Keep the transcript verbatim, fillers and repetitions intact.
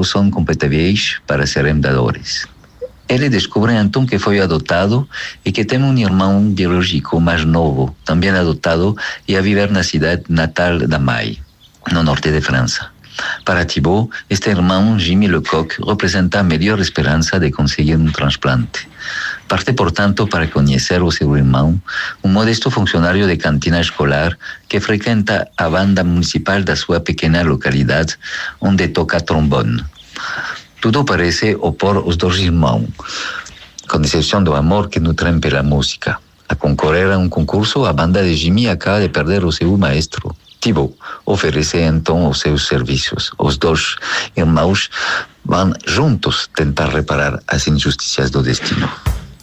são compatíveis para serem dadores. Ele descobre então que foi adotado e que tem um irmão biológico mais novo, também adotado e a viver na cidade natal da mãe, no norte de França. Para Thibault, este irmão, Jimmy Lecoq, representa a melhor esperança de conseguir um transplante. Parte, portanto, para conhecer o seu irmão, um modesto funcionário de cantina escolar que frequenta a banda municipal da sua pequena localidade, onde toca trombone. Tudo parece opor os dois irmãos, com exceção do amor que nutrem pela música. A concorrer a um concurso, a banda de Jimmy acaba de perder o seu maestro. Thibault oferece então os seus serviços. Os dois irmãos vão juntos tentar reparar as injustiças do destino.